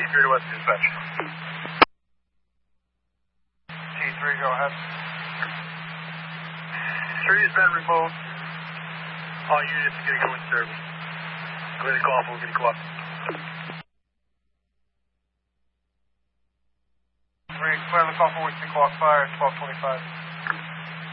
clear to West Dispatch. T3, go ahead. Tree has been removed. All units are going to go in service. Clear the call, we're going to go up. Clear the call for Winston Clock Fire, 1225.